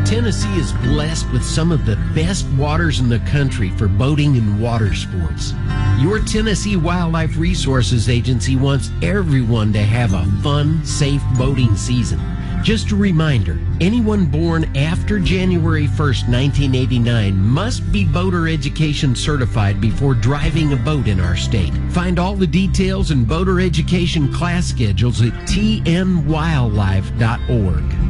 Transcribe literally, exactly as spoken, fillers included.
Tennessee is blessed with some of the best waters in the country for boating and water sports. Your Tennessee Wildlife Resources Agency wants everyone to have a fun, safe boating season. Just a reminder, anyone born after January first, nineteen eighty-nine must be boater education certified before driving a boat in our state. Find all the details and boater education class schedules at t n wildlife dot org.